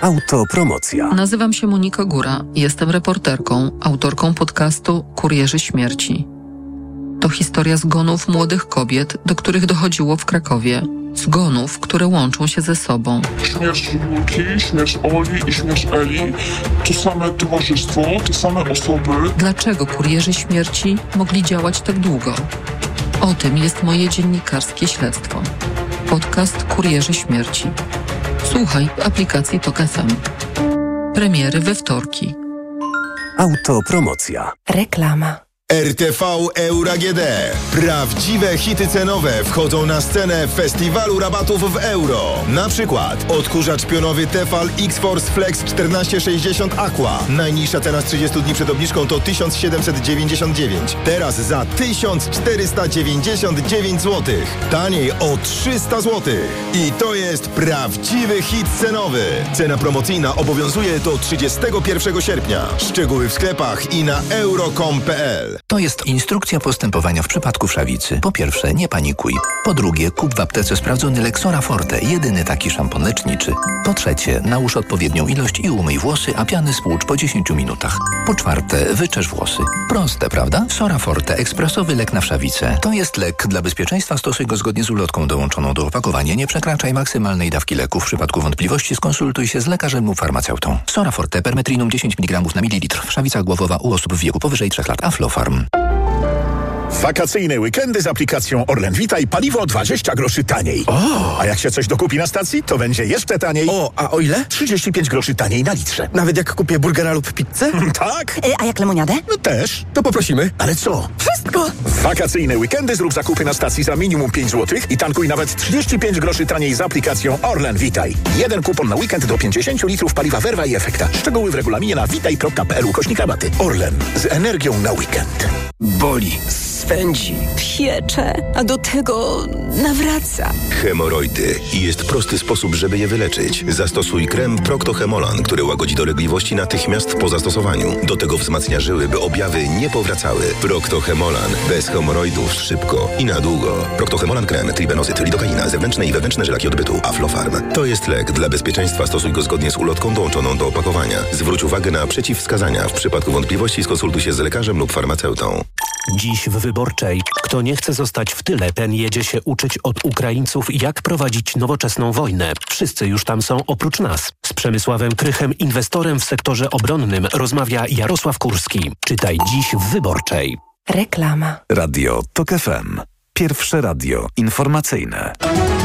Autopromocja. Nazywam się Monika Góra. Jestem reporterką, autorką podcastu Kurierzy Śmierci. To historia zgonów młodych kobiet, do których dochodziło w Krakowie. Zgonów, które łączą się ze sobą. Śmierć Julki, śmierć Oli i śmierć Eli to same towarzystwo, te same osoby. Dlaczego kurierzy śmierci mogli działać tak długo? O tym jest moje dziennikarskie śledztwo. Podcast Kurierzy Śmierci. Słuchaj w aplikacji TOK FM. Premiery we wtorki. Autopromocja. Reklama. RTV Euro AGD. Prawdziwe hity cenowe wchodzą na scenę festiwalu rabatów w euro. Na przykład odkurzacz pionowy Tefal X-Force Flex 1460 Aqua. Najniższa cena z 30 dni przed obniżką to 1799. Teraz za 1499 zł. Taniej o 300 zł. I to jest prawdziwy hit cenowy. Cena promocyjna obowiązuje do 31 sierpnia. Szczegóły w sklepach i na euro.com.pl. To jest instrukcja postępowania w przypadku wszawicy. Po pierwsze, nie panikuj. Po drugie, kup w aptece sprawdzony Lexora Forte, jedyny taki szampon leczniczy. Po trzecie, nałóż odpowiednią ilość i umyj włosy, a piany spłucz po 10 minutach. Po czwarte, wyczesz włosy. Proste, prawda? Sora Forte, ekspresowy lek na wszawicę. To jest lek. Dla bezpieczeństwa stosuj go zgodnie z ulotką dołączoną do opakowania. Nie przekraczaj maksymalnej dawki leku. W przypadku wątpliwości skonsultuj się z lekarzem lub farmaceutą. Sora Forte, permetrinum 10 mg na mililitr. Wszawica głowowa u osób w wieku powyżej 3 lat. Aflofarm. Wakacyjne weekendy z aplikacją Orlen Witaj, paliwo 20 groszy taniej. O! A jak się coś dokupi na stacji, to będzie jeszcze taniej. A o ile? 35 groszy taniej na litrze. Nawet jak kupię burgera lub pizzę? Tak? A jak lemoniadę? No też. To poprosimy. Ale co? Wszystko! W wakacyjne weekendy zrób zakupy na stacji za minimum 5 zł i tankuj nawet 35 groszy taniej z aplikacją Orlen Witaj. Jeden kupon na weekend do 50 litrów paliwa Verva i Efekta. Szczegóły w regulaminie na witaj.pl/rabaty. Orlen. Z energią na weekend. Boli, swędzi, Piecze, a do tego nawraca. Hemoroidy. I jest prosty sposób, żeby je wyleczyć. Zastosuj krem Procto-Hemolan, który łagodzi dolegliwości natychmiast po zastosowaniu. Do tego wzmacnia żyły, by objawy nie powracały. Procto-Hemolan. Bez hemoroidów szybko i na długo. Procto-Hemolan krem, tribenozyt, lidokaina, zewnętrzne i wewnętrzne żylaki odbytu. Aflofarm. To jest lek. Dla bezpieczeństwa stosuj go zgodnie z ulotką dołączoną do opakowania. Zwróć uwagę na przeciwwskazania. W przypadku wątpliwości skonsultuj się z lekarzem lub farmaceutą. Dziś w Wyborczej. Kto nie chce zostać w tyle, ten jedzie się uczyć od Ukraińców, jak prowadzić nowoczesną wojnę. Wszyscy już tam są oprócz nas. Z Przemysławem Krychem, inwestorem w sektorze obronnym, rozmawia Jarosław Kurski. Czytaj dziś w Wyborczej. Reklama. Radio TOK FM. Pierwsze radio informacyjne.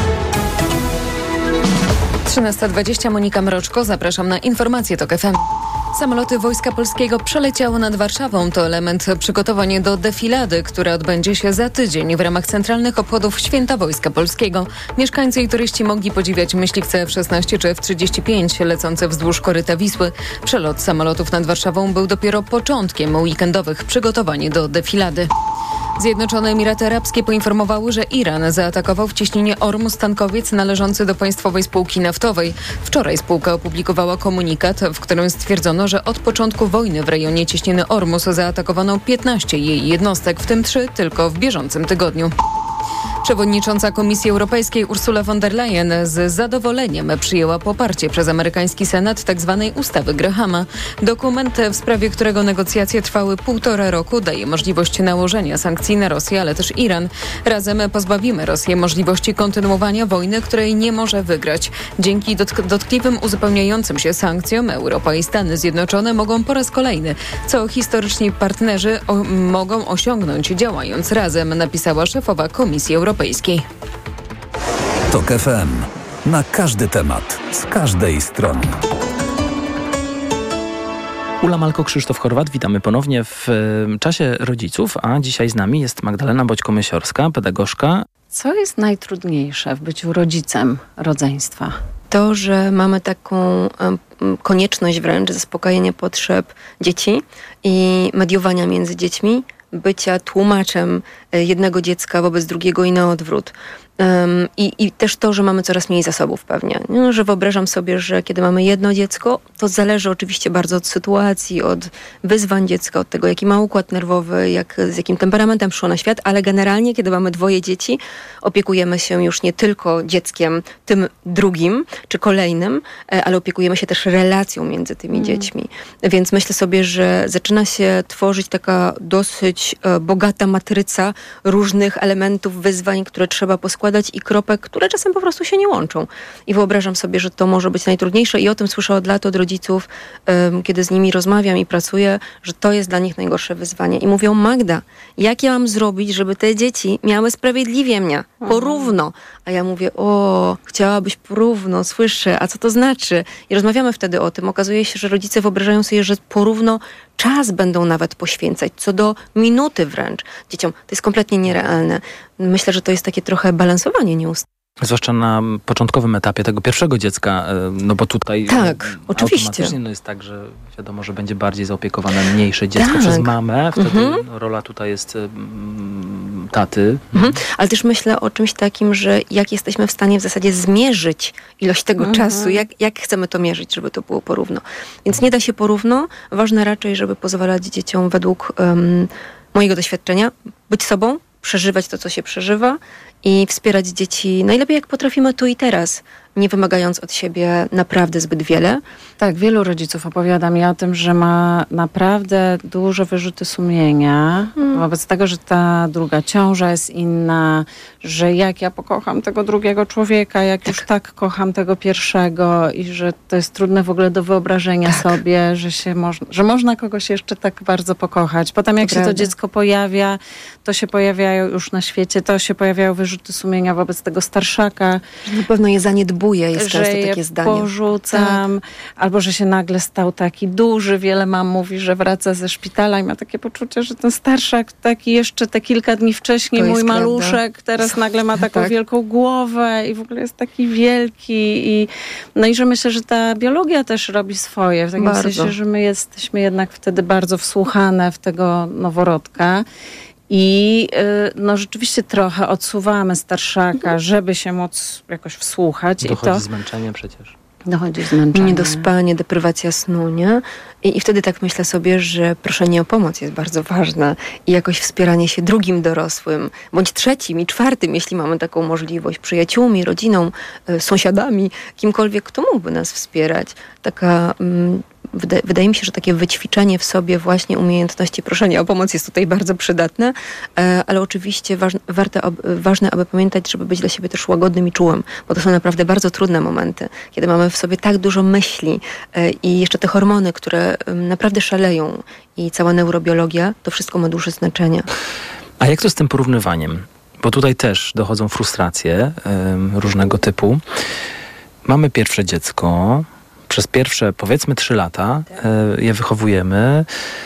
13:20, Monika Mroczko. Zapraszam na informacje TOK FM. Samoloty Wojska Polskiego przeleciały nad Warszawą. To element przygotowań do defilady, która odbędzie się za tydzień w ramach centralnych obchodów Święta Wojska Polskiego. Mieszkańcy i turyści mogli podziwiać myśliwce F-16 czy F-35 lecące wzdłuż koryta Wisły. Przelot samolotów nad Warszawą był dopiero początkiem weekendowych przygotowań do defilady. Zjednoczone Emiraty Arabskie poinformowały, że Iran zaatakował w cieśninie Ormus-Tankowiec należący do państwowej spółki naftowej. Wczoraj spółka opublikowała komunikat, w którym stwierdzono, że od początku wojny w rejonie cieśniny Ormus zaatakowano 15 jej jednostek, w tym 3 tylko w bieżącym tygodniu. Przewodnicząca Komisji Europejskiej Ursula von der Leyen z zadowoleniem przyjęła poparcie przez amerykański Senat tzw. ustawy Grahama. Dokument, w sprawie którego negocjacje trwały 1,5 roku, daje możliwość nałożenia sankcji na Rosję, ale też Iran. Razem pozbawimy Rosję możliwości kontynuowania wojny, której nie może wygrać. Dzięki dotkliwym uzupełniającym się sankcjom Europa i Stany Zjednoczone mogą po raz kolejny, co historyczni partnerzy mogą osiągnąć działając razem, napisała szefowa Komisji Europejskiej. TOK FM. Na każdy temat, z każdej strony. Ula Malko, Krzysztof Chorwat, witamy ponownie w czasie rodziców, a dzisiaj z nami jest Magdalena Boćko-Mysiorska, pedagogzka. Co jest najtrudniejsze w byciu rodzicem rodzeństwa? To, że mamy taką konieczność wręcz zaspokajania potrzeb dzieci i mediowania między dziećmi, bycia tłumaczem jednego dziecka wobec drugiego i na odwrót. I też to, że mamy coraz mniej zasobów pewnie. No, że wyobrażam sobie, że kiedy mamy jedno dziecko, to zależy oczywiście bardzo od sytuacji, od wyzwań dziecka, od tego, jaki ma układ nerwowy, z jakim temperamentem przyszło na świat, ale generalnie, kiedy mamy 2 dzieci, opiekujemy się już nie tylko dzieckiem, tym drugim, czy kolejnym, ale opiekujemy się też relacją między tymi dziećmi. Więc myślę sobie, że zaczyna się tworzyć taka dosyć bogata matryca różnych elementów, wyzwań, które trzeba poskładać i kropek, które czasem po prostu się nie łączą. I wyobrażam sobie, że to może być najtrudniejsze i o tym słyszę od lat od rodziców, kiedy z nimi rozmawiam i pracuję, że to jest dla nich najgorsze wyzwanie. I mówią: Magda, jak ja mam zrobić, żeby te dzieci miały sprawiedliwie mnie, porówno? A ja mówię: o, chciałabyś porówno, słyszę, a co to znaczy? I rozmawiamy wtedy o tym. Okazuje się, że rodzice wyobrażają sobie, że porówno czas będą nawet poświęcać, co do minuty wręcz dzieciom. To jest kompletnie nierealne. Myślę, że to jest takie trochę balansowanie nieustanne. Zwłaszcza na początkowym etapie tego pierwszego dziecka, no bo tutaj tak, oczywiście. Automatycznie jest tak, że wiadomo, że będzie bardziej zaopiekowane mniejsze dziecko przez mamę. Wtedy rola tutaj jest taty. Ale też myślę o czymś takim, że jak jesteśmy w stanie w zasadzie zmierzyć ilość tego czasu, jak chcemy to mierzyć, żeby to było porówno. Więc nie da się porówno. Ważne raczej, żeby pozwalać dzieciom według mojego doświadczenia być sobą, przeżywać to, co się przeżywa i wspierać dzieci najlepiej, jak potrafimy tu i teraz, nie wymagając od siebie naprawdę zbyt wiele. Tak, wielu rodziców opowiada mi o tym, że ma naprawdę duże wyrzuty sumienia wobec tego, że ta druga ciąża jest inna, że jak ja pokocham tego drugiego człowieka, jak już tak kocham tego pierwszego i że to jest trudne w ogóle do wyobrażenia sobie, że można kogoś jeszcze tak bardzo pokochać. Potem jak się to dziecko pojawia, to się pojawiają już na świecie, to się pojawiają wyrzuty sumienia wobec tego starszaka. Na pewno je zaniedbuje, jest często takie zdanie. Porzucam, albo że się nagle stał taki duży. Wiele mam mówi, że wraca ze szpitala i ma takie poczucie, że ten starszak taki jeszcze te kilka dni wcześniej, mój maluszek, teraz nagle ma taką wielką głowę i w ogóle jest taki wielki. No i że myślę, że ta biologia też robi swoje. W takim sensie, że my jesteśmy jednak wtedy bardzo wsłuchane w tego noworodka. I no rzeczywiście trochę odsuwamy starszaka, żeby się móc jakoś wsłuchać. Dochodzi zmęczenie przecież. Dochodzi zmęczenie. Niedospanie, deprywacja snu, nie? I wtedy tak myślę sobie, że proszenie o pomoc jest bardzo ważne i jakoś wspieranie się drugim dorosłym, bądź trzecim i czwartym, jeśli mamy taką możliwość, przyjaciółmi, rodziną, sąsiadami, kimkolwiek, kto mógłby nas wspierać. Taka... Wydaje mi się, że takie wyćwiczenie w sobie właśnie umiejętności proszenia o pomoc jest tutaj bardzo przydatne, ale oczywiście ważne, aby pamiętać, żeby być dla siebie też łagodnym i czułym, bo to są naprawdę bardzo trudne momenty, kiedy mamy w sobie tak dużo myśli i jeszcze te hormony, które naprawdę szaleją i cała neurobiologia, to wszystko ma duże znaczenie. A jak to z tym porównywaniem? Bo tutaj też dochodzą frustracje różnego typu. Mamy pierwsze dziecko, przez pierwsze, powiedzmy 3 lata je wychowujemy,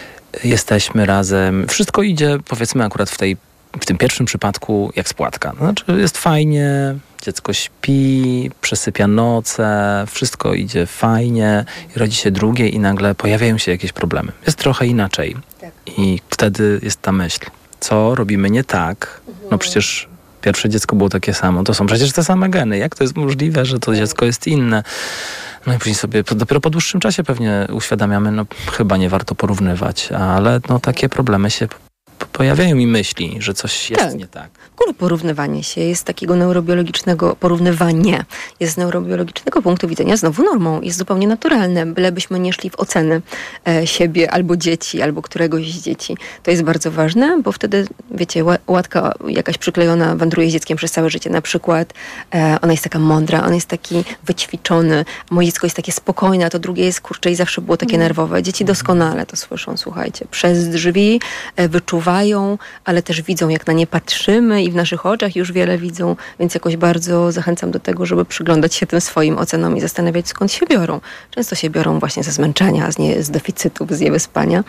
jesteśmy razem, wszystko idzie, powiedzmy akurat w tym pierwszym przypadku, jak z płatka. Znaczy jest fajnie, dziecko śpi, przesypia noce, wszystko idzie fajnie, i rodzi się drugie i nagle pojawiają się jakieś problemy. Jest trochę inaczej. I wtedy jest ta myśl, co robimy nie tak? No przecież pierwsze dziecko było takie samo, to są przecież te same geny. Jak to jest możliwe, że to dziecko jest inne? No i później sobie dopiero po dłuższym czasie pewnie uświadamiamy, no chyba nie warto porównywać, ale no takie problemy się pojawiają mi myśli, że coś jest nie tak. W ogóle porównywanie się jest takiego neurobiologicznego, porównywanie jest z neurobiologicznego punktu widzenia znowu normą, jest zupełnie naturalne, bylebyśmy nie szli w oceny siebie albo dzieci, albo któregoś z dzieci. To jest bardzo ważne, bo wtedy, wiecie, łatka jakaś przyklejona wędruje z dzieckiem przez całe życie. Na przykład ona jest taka mądra, on jest taki wyćwiczony, moje dziecko jest takie spokojne, a to drugie jest, kurczę, i zawsze było takie nerwowe. Dzieci doskonale to słyszą, słuchajcie, przez drzwi wyczuwają, ale też widzą, jak na nie patrzymy i w naszych oczach już wiele widzą, więc jakoś bardzo zachęcam do tego, żeby przyglądać się tym swoim ocenom i zastanawiać, skąd się biorą. Często się biorą właśnie ze zmęczenia, z deficytów, z niewyspania.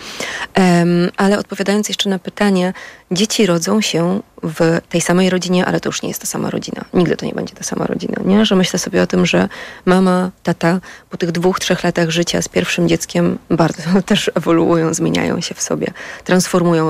Ale odpowiadając jeszcze na pytanie, dzieci rodzą się w tej samej rodzinie, ale to już nie jest ta sama rodzina. Nigdy to nie będzie ta sama rodzina, nie? Że myślę sobie o tym, że mama, tata po tych 2-3 latach życia z pierwszym dzieckiem bardzo też ewoluują, zmieniają się w sobie, transformują różne rzeczy.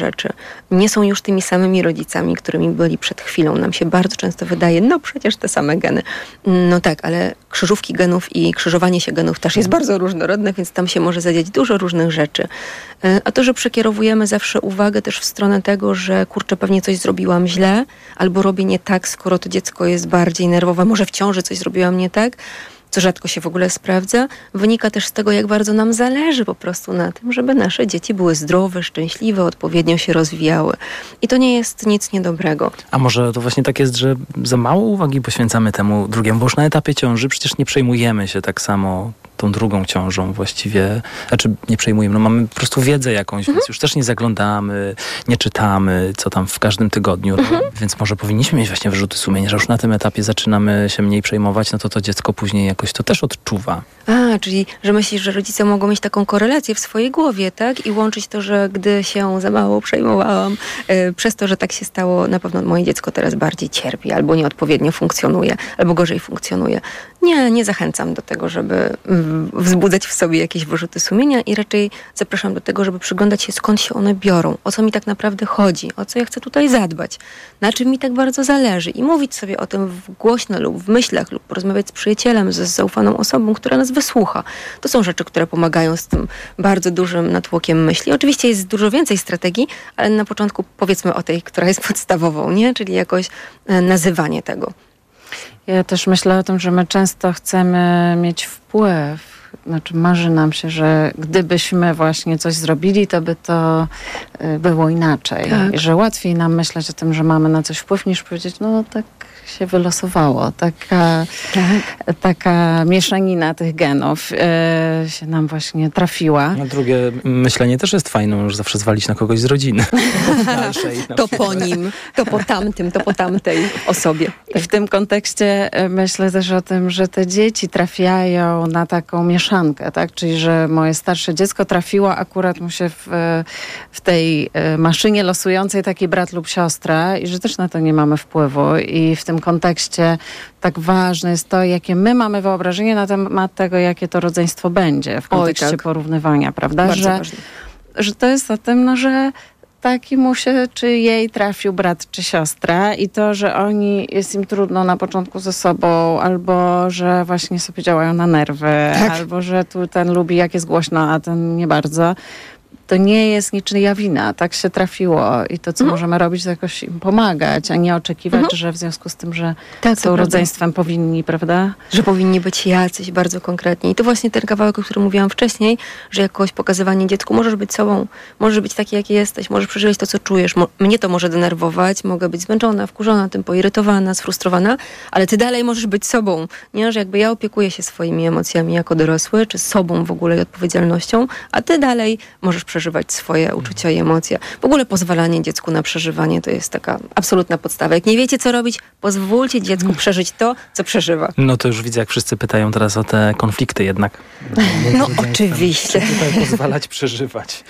rzeczy. Nie są już tymi samymi rodzicami, którymi byli przed chwilą. Nam się bardzo często wydaje, no przecież te same geny. No tak, ale krzyżówki genów i krzyżowanie się genów też jest bardzo różnorodne, więc tam się może zadziać dużo różnych rzeczy. A to, że przekierowujemy zawsze uwagę też w stronę tego, że kurczę, pewnie coś zrobiłam źle, albo robię nie tak, skoro to dziecko jest bardziej nerwowe, może w ciąży coś zrobiłam nie tak, co rzadko się w ogóle sprawdza, wynika też z tego, jak bardzo nam zależy po prostu na tym, żeby nasze dzieci były zdrowe, szczęśliwe, odpowiednio się rozwijały. I to nie jest nic niedobrego. A może to właśnie tak jest, że za mało uwagi poświęcamy temu drugiemu, bo już na etapie ciąży przecież nie przejmujemy się tak samo tą drugą ciążą właściwie, znaczy nie przejmujemy, no mamy po prostu wiedzę jakąś, więc już też nie zaglądamy, nie czytamy, co tam w każdym tygodniu, więc może powinniśmy mieć właśnie wyrzuty sumienia, że już na tym etapie zaczynamy się mniej przejmować, no to dziecko później jakoś to też odczuwa. Czyli, że myślisz, że rodzice mogą mieć taką korelację w swojej głowie, tak? I łączyć to, że gdy się za mało przejmowałam, przez to, że tak się stało, na pewno moje dziecko teraz bardziej cierpi, albo nieodpowiednio funkcjonuje, albo gorzej funkcjonuje. Nie zachęcam do tego, żeby wzbudzać w sobie jakieś wyrzuty sumienia i raczej zapraszam do tego, żeby przyglądać się, skąd się one biorą, o co mi tak naprawdę chodzi, o co ja chcę tutaj zadbać, na czym mi tak bardzo zależy i mówić sobie o tym głośno lub w myślach lub porozmawiać z przyjacielem, z zaufaną osobą, która nas wysłucha. To są rzeczy, które pomagają z tym bardzo dużym natłokiem myśli. Oczywiście jest dużo więcej strategii, ale na początku powiedzmy o tej, która jest podstawową, nie? Czyli jakoś nazywanie tego. Ja też myślę o tym, że my często chcemy mieć wpływ. Znaczy marzy nam się, że gdybyśmy właśnie coś zrobili, to by to było inaczej. Tak. I że łatwiej nam myśleć o tym, że mamy na coś wpływ, niż powiedzieć, no tak się wylosowało. Taka mieszanina tych genów się nam właśnie trafiła. No drugie myślenie też jest fajne, już zawsze zwalić na kogoś z rodziny. To po nim, to po tamtym, to po tamtej osobie. I w tym kontekście myślę też o tym, że te dzieci trafiają na taką mieszankę, tak? Czyli, że moje starsze dziecko trafiło, akurat mu się w tej maszynie losującej taki brat lub siostra i że też na to nie mamy wpływu. I w tym kontekście tak ważne jest to, jakie my mamy wyobrażenie na temat tego, jakie to rodzeństwo będzie w kontekście porównywania, prawda? Że to jest o tym, że taki mu się, czy jej trafił brat, czy siostra i to, że jest im trudno na początku ze sobą, albo że właśnie sobie działają na nerwy, albo że tu ten lubi, jak jest głośno, a ten nie bardzo. To nie jest niczyja wina, tak się trafiło i to, co możemy robić, to jakoś im pomagać, a nie oczekiwać, że w związku z tym, że są rodzeństwem powinni, prawda? Że powinni być jacyś bardzo konkretni. I to właśnie ten kawałek, o którym mówiłam wcześniej, że jakoś pokazywanie dziecku, możesz być sobą, możesz być taki, jaki jesteś, możesz przeżywać to, co czujesz. Mnie to może denerwować, mogę być zmęczona, wkurzona, tym poirytowana, sfrustrowana, ale ty dalej możesz być sobą, nie? Że jakby ja opiekuję się swoimi emocjami jako dorosły, czy sobą w ogóle i odpowiedzialnością, a ty dalej możesz przeżywać swoje uczucia i emocje. W ogóle pozwalanie dziecku na przeżywanie to jest taka absolutna podstawa. Jak nie wiecie, co robić, pozwólcie dziecku przeżyć to, co przeżywa. No to już widzę, jak wszyscy pytają teraz o te konflikty jednak. No oczywiście. Czy tutaj pozwalać przeżywać?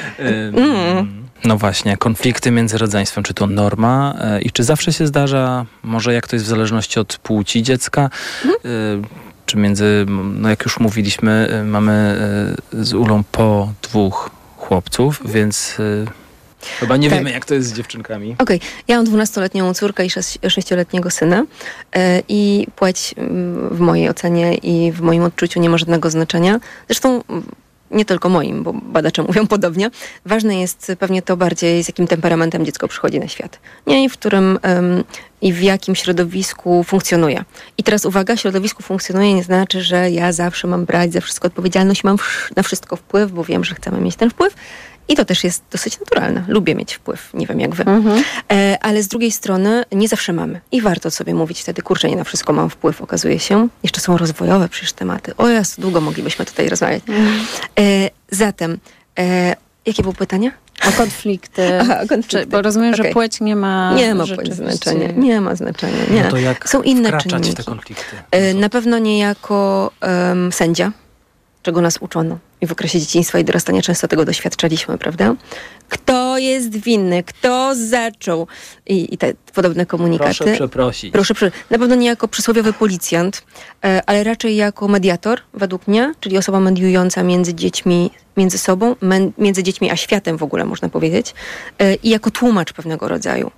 No właśnie, konflikty między rodzeństwem, czy to norma i czy zawsze się zdarza, może jak to jest w zależności od płci dziecka, czy między, no jak już mówiliśmy, mamy z Ulą po 2 chłopców, więc chyba nie wiemy, jak to jest z dziewczynkami. Okej. Ja mam 12-letnią córkę i 6-letniego syna i płeć w mojej ocenie i w moim odczuciu nie ma żadnego znaczenia. Zresztą nie tylko moim, bo badacze mówią podobnie. Ważne jest pewnie to bardziej, z jakim temperamentem dziecko przychodzi na świat. Nie, w którym i w jakim środowisku funkcjonuje. I teraz uwaga, środowisku funkcjonuje nie znaczy, że ja zawsze mam brać za wszystko odpowiedzialność, mam na wszystko wpływ, bo wiem, że chcemy mieć ten wpływ. I to też jest dosyć naturalne. Lubię mieć wpływ. Nie wiem jak wy. Ale z drugiej strony nie zawsze mamy. I warto sobie mówić wtedy, kurczę, nie na wszystko mam wpływ, okazuje się. Jeszcze są rozwojowe przecież tematy. O Jezu, długo moglibyśmy tutaj rozmawiać. Zatem, jakie było pytanie? O konflikty. Bo rozumiem, że płeć nie ma znaczenia. Nie ma znaczenia. Nie. No to jak są inne wkraczać czynniki. w te konflikty? Na pewno nie jako sędzia, czego nas uczono. I w okresie dzieciństwa i dorastania często tego doświadczaliśmy, prawda? Kto jest winny? Kto zaczął? I te podobne komunikaty. Proszę przeprosić. Na pewno nie jako przysłowiowy policjant, ale raczej jako mediator, według mnie, czyli osoba mediująca między dziećmi, między sobą, między dziećmi a światem w ogóle, można powiedzieć. I jako tłumacz pewnego rodzaju.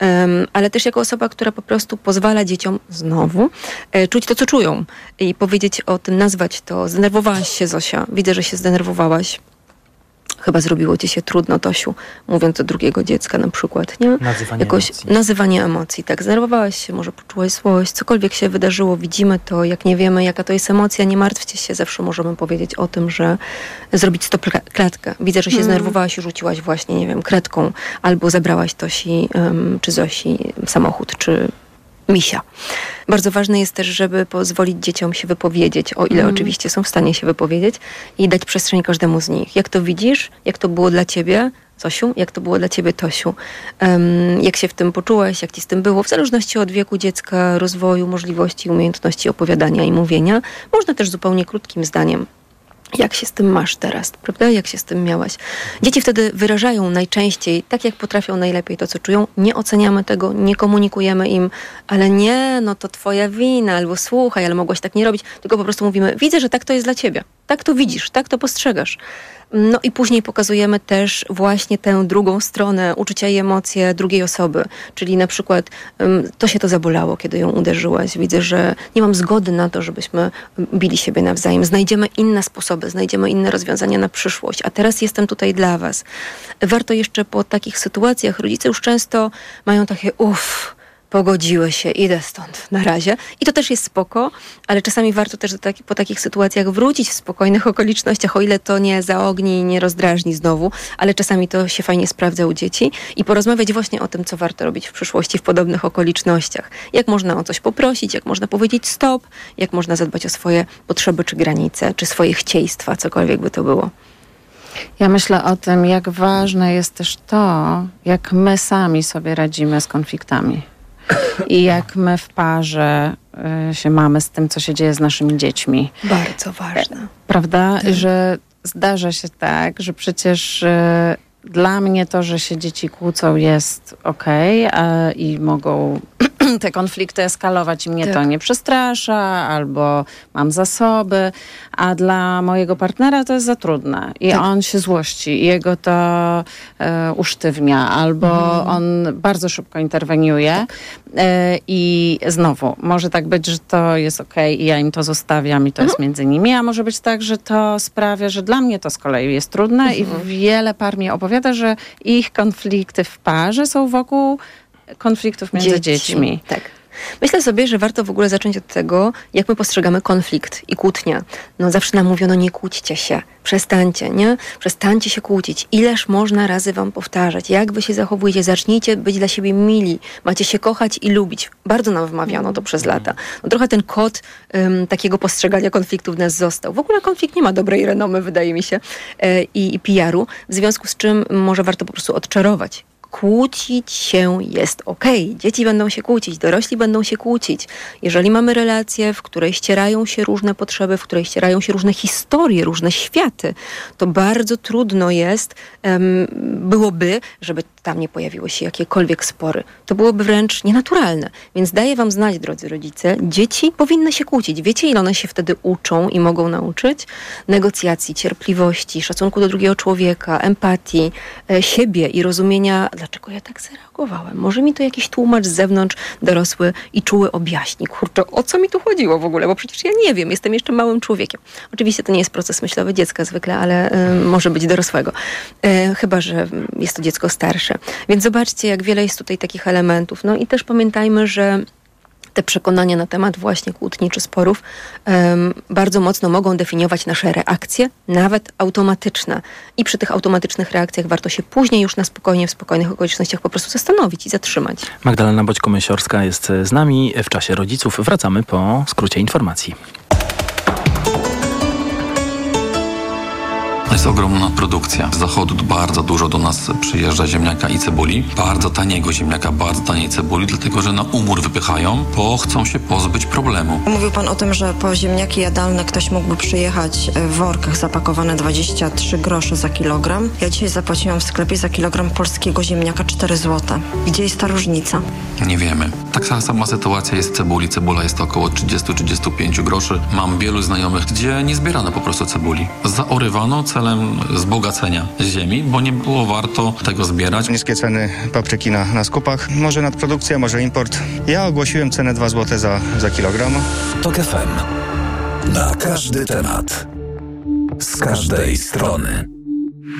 Ale też jako osoba, która po prostu pozwala dzieciom znowu czuć to, co czują i powiedzieć o tym, nazwać to. Zdenerwowałaś się, Zosia. Widzę, że się zdenerwowałaś. Chyba zrobiło ci się trudno, Tosiu, mówiąc do drugiego dziecka na przykład, nie? Nazywanie emocji, tak. Zdenerwowałaś się, może poczułaś złość, cokolwiek się wydarzyło, widzimy to, jak nie wiemy, jaka to jest emocja, nie martwcie się, zawsze możemy powiedzieć o tym, że zrobić stop klatkę. Widzę, że się zdenerwowałaś i rzuciłaś właśnie, nie wiem, kredką, albo zabrałaś Tosi czy Zosi samochód, czy misia. Bardzo ważne jest też, żeby pozwolić dzieciom się wypowiedzieć, o ile oczywiście są w stanie się wypowiedzieć i dać przestrzeń każdemu z nich. Jak to widzisz? Jak to było dla ciebie, Zosiu? Jak to było dla ciebie, Tosiu? Jak się w tym poczułaś? Jak ci z tym było? W zależności od wieku dziecka, rozwoju, możliwości, umiejętności opowiadania i mówienia. Można też zupełnie krótkim zdaniem. Jak się z tym masz teraz, prawda? Jak się z tym miałaś? Dzieci wtedy wyrażają najczęściej, tak jak potrafią najlepiej to, co czują. Nie oceniamy tego, nie komunikujemy im, ale nie, no to twoja wina, albo słuchaj, ale mogłaś tak nie robić. Tylko po prostu mówimy, widzę, że tak to jest dla ciebie. Tak to widzisz, tak to postrzegasz. No i później pokazujemy też właśnie tę drugą stronę, uczucia i emocje drugiej osoby. Czyli na przykład to się to zabolało, kiedy ją uderzyłaś. Widzę, że nie mam zgody na to, żebyśmy bili siebie nawzajem. Znajdziemy inne sposoby, znajdziemy inne rozwiązania na przyszłość. A teraz jestem tutaj dla was. Warto jeszcze po takich sytuacjach, rodzice już często mają takie pogodziły się, idę stąd na razie. I to też jest spoko, ale czasami warto też po takich sytuacjach wrócić w spokojnych okolicznościach, o ile to nie zaogni i nie rozdrażni znowu, ale czasami to się fajnie sprawdza u dzieci i porozmawiać właśnie o tym, co warto robić w przyszłości w podobnych okolicznościach. Jak można o coś poprosić, jak można powiedzieć stop, jak można zadbać o swoje potrzeby czy granice, czy swoje chcieństwa, cokolwiek by to było. Ja myślę o tym, jak ważne jest też to, jak my sami sobie radzimy z konfliktami. I jak my w parze się mamy z tym, co się dzieje z naszymi dziećmi. Bardzo ważne. Prawda? Że zdarza się tak, że przecież dla mnie to, że się dzieci kłócą jest okej, i mogą te konflikty eskalować i mnie to nie przestrasza, albo mam zasoby, a dla mojego partnera to jest za trudne i on się złości i jego to usztywnia, albo on bardzo szybko interweniuje i znowu, może tak być, że to jest okej i ja im to zostawiam i to jest między nimi, a może być tak, że to sprawia, że dla mnie to z kolei jest trudne i wiele par mi opowiada, że ich konflikty w parze są wokół konfliktów między dziećmi. Tak. Myślę sobie, że warto w ogóle zacząć od tego, jak my postrzegamy konflikt i kłótnię. No zawsze nam mówiono, nie kłóćcie się, przestańcie, nie? Przestańcie się kłócić. Ileż można razy wam powtarzać? Jak wy się zachowujecie? Zacznijcie być dla siebie mili. Macie się kochać i lubić. Bardzo nam wmawiano to przez lata. No, trochę ten kod takiego postrzegania konfliktu w nas został. W ogóle konflikt nie ma dobrej renomy, wydaje mi się, i PR-u. W związku z czym może warto po prostu odczarować. Kłócić się jest okej. Dzieci będą się kłócić, dorośli będą się kłócić. Jeżeli mamy relację, w której ścierają się różne potrzeby, w której ścierają się różne historie, różne światy, to bardzo trudno jest, byłoby, żeby tam nie pojawiły się jakiekolwiek spory. To byłoby wręcz nienaturalne. Więc daję wam znać, drodzy rodzice, dzieci powinny się kłócić. Wiecie, ile one się wtedy uczą i mogą nauczyć? Negocjacji, cierpliwości, szacunku do drugiego człowieka, empatii, siebie i rozumienia, dlaczego ja tak zareagowałem. Może mi to jakiś tłumacz z zewnątrz, dorosły i czuły objaśni. Kurczę, o co mi tu chodziło w ogóle? Bo przecież ja nie wiem, jestem jeszcze małym człowiekiem. Oczywiście to nie jest proces myślowy dziecka zwykle, ale może być dorosłego. Chyba że jest to dziecko starsze. Więc zobaczcie, jak wiele jest tutaj takich elementów. No i też pamiętajmy, że te przekonania na temat właśnie kłótni czy sporów bardzo mocno mogą definiować nasze reakcje, nawet automatyczne. I przy tych automatycznych reakcjach warto się później już na spokojnie, w spokojnych okolicznościach po prostu zastanowić i zatrzymać. Magdalena Boćko-Mysiorska jest z nami w czasie rodziców. Wracamy po skrócie informacji. jest ogromna produkcja. Z zachodu bardzo dużo do nas przyjeżdża ziemniaka i cebuli. Bardzo taniego ziemniaka, bardzo taniej cebuli, dlatego że na umór wypychają, bo chcą się pozbyć problemu. Mówił pan o tym, że po ziemniaki jadalne ktoś mógłby przyjechać w workach zapakowane 23 grosze za kilogram. Ja dzisiaj zapłaciłam w sklepie za kilogram polskiego ziemniaka 4 zł. Gdzie jest ta różnica? Nie wiemy. Taka sama sytuacja jest cebuli. Cebula jest około 30-35 groszy. Mam wielu znajomych, gdzie nie zbierano po prostu cebuli. Zaorywano celem wzbogacenia ziemi, bo nie było warto tego zbierać. Niskie ceny papryki na skupach. Może nadprodukcja, może import. Ja ogłosiłem cenę 2 zł za kilogram. TOK FM. Na każdy temat. Z każdej strony.